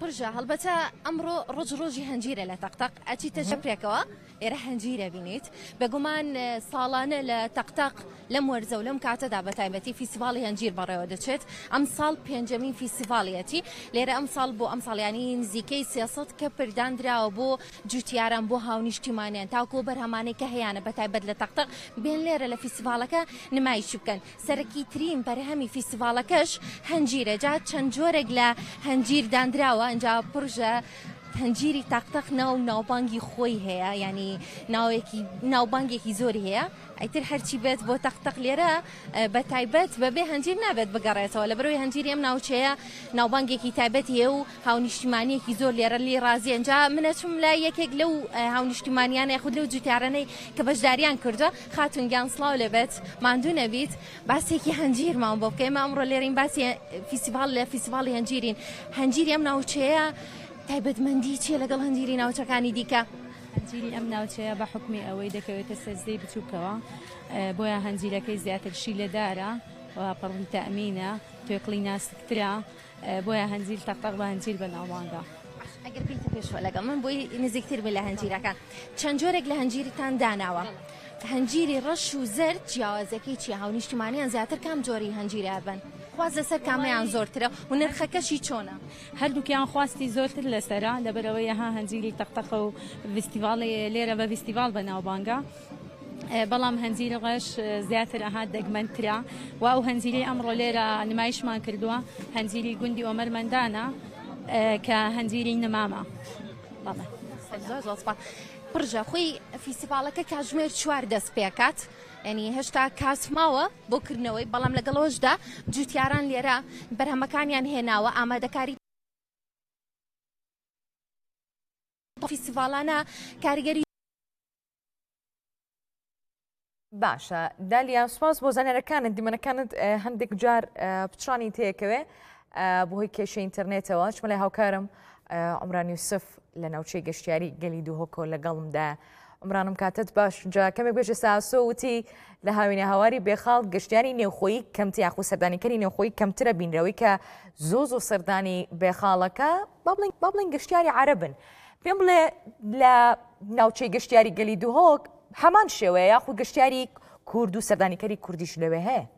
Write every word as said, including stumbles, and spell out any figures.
پرژە هەڵبەتە ئەمڕۆ ڕۆژ ڕۆژی هەنجیرە لە تەقتەق ئەچیتە ژەپرێکەوە ئێرە هەنجیرە بینیت بەگومان ساڵانە لە تەقتەق لەم وەرزە و لەم کاتەدا بە تایبەتی فیستیڤاڵی هەنجیر بەڕێوە دەچێت ئەم ساڵ پێنجەمین فیستیڤاڵیەتی لێرە ئەم ساڵ بۆ ئەم ساڵیانی نزیکەی سێسەد کە پردانراوە بۆ جوتیاران بۆ هاونیشتیمانیان تاوکۆ بەرهەمانەی کە هەیەە بە تایبەت لە تەقتەق بێن لێرە لە فیستیڤاڵەکە نمایشی بکەن سەرەکی ترین بەرهەمی فیستیڤاڵەکەش هەنجیرە جا چەند جۆرێک لە هەنجیر دانراوە ئەنجا پڕژە هەنجیری تەقتەق ناو ناوبانگی خۆی هەیە ینی ناوێکی ناوبانگێکی زۆری هەیە ئەیتر هەرچی بێت بۆ تەقتەق لێرە بە تایبەت بەبێ هەنجیر نابێت بگەڕێتەوە لە بەرەوەی هەنجیری ئەم ناوچەیە ناوبانگێکی تایبەت هەیە و هاونیشتیمانیەکی زۆر لێرە لی ڕازی ئەنجا منەچم لای یەکێک لەو هاونیشتیمانیانە یاخود لەو جوتیارانەی کە بەشداریان کردووە خاتونگیان سڵاو لەبێت ماندوو نەبیت باسێکی هەنجیرمان بۆ بکەین ئەمڕۆ لێرین باسی فیستیڤاڵ لە فیستیڤاڵی هەنجیرین هەنجیری ئەم ناوچەیە تایبەتمەندی چیە لەگەڵ هەنجیری ناوچەکانی دیکە هەنجیری ئەم ناوچەیە بە حکمی ئەوەی دەکەوێتە سەرزەی بچووکەوە بۆیە هەنجیرەکەی زیاتر شیلەدارە و پڕی تەمینە توێکڵی ناسکترا بۆیە هەنجیر تەقتەق بە هەنجیر بە ناوبانگە ئەگەر بیتە پێشوە لەگەڵ من بۆی نزیکتر بێ لە هەنجیرەکان چەند جۆرێک لە هەنجیریتان داناوە هەنجیری ڕەش و زەرد جیاوازەکەی چیە هاونیشتیمانیان زیاتر کام جۆری هەنجیرە بن خواز لەسەر کامیان زۆرترە و نرخەکەشی چۆنە هەردووکیان خواستی زۆرتر لەسەرا لەبەرەوەی ها هەنجیری تەقتەق و فیستیڤاڵی لێرە بە فیستیڤاڵ بە ناوبانگە بەڵام هەنجیری ڕەش زیاتر ئەها دەگمەنترا و ئەو هەنجیری ئەمڕۆ لێرە نمایشمان کردووە هەنجیری گوندی ئۆمەرمەندانە کە هەنجیری نەمامە پڕژە خۆی فیستیڤاڵەکە کاتژمێر چوار دەست پێکات ینی هێشتا کاتماوە بۆ کردنەوەی بەڵام لەگەڵەوەشدا جوتیاران لێرە بەرهەمەکانیان هێناوە ئامادەکاری فیستیڤاڵانە کاریگەری باشە دالیا سوپاس بۆ زانێرەکانت دیمەنەکانت هەندێک جار پچڕانی تێکەوێ بۆ هۆی کێشە ئینتەرنێتەوە چمە لای هاوکارم عمران یوسف لە ناوچەی گەشتیاری گەلی دووهۆکۆ لەگەڵمدا عمرانم کاتت باش جا کەمێک بێژە ساسۆ وتی لە هاوینە هاواری بێخاڵ گەشتیاری نێوخۆیی کەمتی یاخو سەردانیکەری نێوخۆیی کەمترە بینرەوەی کە زۆ زۆ سەردانی بێخاڵەکە با بڵین گەشتیاری عەرەبن پێم بڵێ لە ناوچەی گەشتیاری گەلی دووهۆک هەمان شێوەیە یاخود گەشتیاری کورد و سەردانیکەری کوردیش لەوێ هەیە